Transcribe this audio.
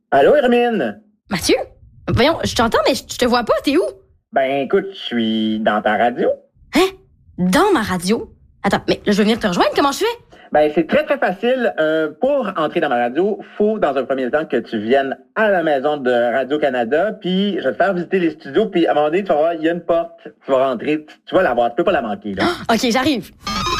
Allô, Hermine? Mathieu? Voyons, je t'entends, mais je te vois pas. T'es où? Ben, écoute, je suis dans ta radio. Hein? Dans ma radio? Attends, mais là, je vais venir te rejoindre. Comment je fais? Ben, c'est très, très facile. Pour entrer dans ma radio, faut, dans un premier temps, que tu viennes à la maison de Radio-Canada, puis je vais te faire visiter les studios, puis à un moment donné, tu vas voir, il y a une porte. Tu vas rentrer, tu vas la voir, tu peux pas la manquer, là. OK, j'arrive.